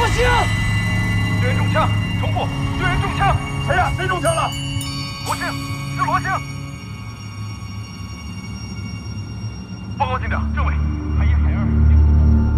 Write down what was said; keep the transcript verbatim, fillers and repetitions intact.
星！ 队员中枪，重复，队员中枪。 谁呀？谁中枪了？ 罗星，是罗星。报告警长，政委，